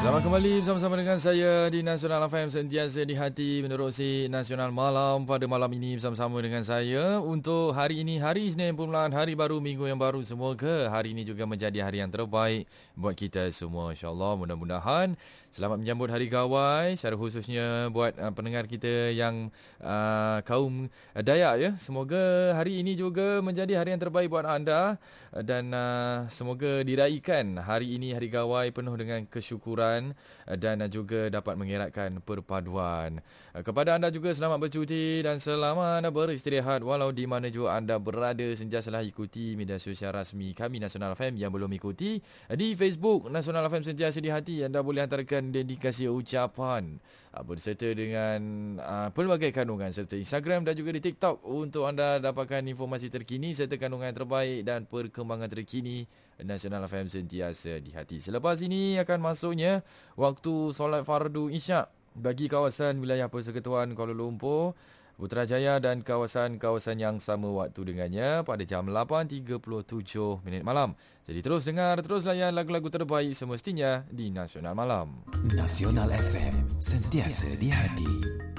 Selamat kembali bersama-sama dengan saya di Nasional FM, sentiasa di hati menerusi Nasional Malam. Pada malam ini bersama-sama dengan saya untuk hari ini, hari Isnin, permulaan hari baru, minggu yang baru. Semoga hari ini juga menjadi hari yang terbaik buat kita semua, insyaAllah. Mudah-mudahan selamat menyambut Hari Gawai, secara khususnya buat pendengar kita yang kaum Dayak ya. Semoga hari ini juga menjadi hari yang terbaik buat anda dan semoga diraikan hari ini, Hari Gawai, penuh dengan kesyukuran dan juga dapat mengeratkan perpaduan. Kepada anda juga selamat bercuti dan selamat beristirahat walau di mana juga anda berada. Sentiasalah ikuti media sosial rasmi kami Nasional FM. Yang belum ikuti di Facebook Nasional FM Sentiasa di Hati, anda boleh hantarkan dedikasi ucapan berserta dengan pelbagai kandungan serta Instagram dan juga di TikTok untuk anda dapatkan informasi terkini serta kandungan terbaik dan perkembangan terkini Nasional FM Sentiasa di Hati. Selepas ini akan masuknya waktu solat fardu Isyak bagi kawasan wilayah Persekutuan Kuala Lumpur, Putrajaya dan kawasan-kawasan yang sama waktu dengannya pada jam 8.37 malam. Jadi terus dengar, terus layan lagu-lagu terbaik semestinya di Nasional Malam. Nasional FM, sentiasa di hati.